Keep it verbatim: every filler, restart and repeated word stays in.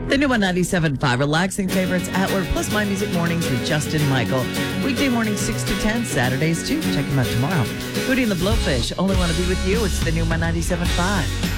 The new one ninety-seven point five, relaxing favorites at work, plus My Music Mornings with Justin Michael. Weekday mornings six to ten, Saturdays too. Check him out tomorrow. Hootie and the Blowfish, Only Want to Be With You. It's the new one ninety-seven point five.